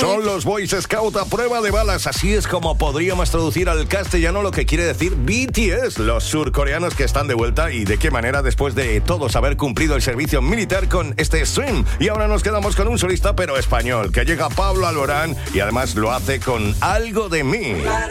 Son los Boy Scout a prueba de balas. Así es como podríamos traducir al castellano lo que quiere decir BTS, los surcoreanos que están de vuelta. Y de qué manera, después de todos haber cumplido el servicio militar con este Swim. Y ahora nos quedamos con un solista pero español, que llega Pablo Alborán y además lo hace con Algo de mí.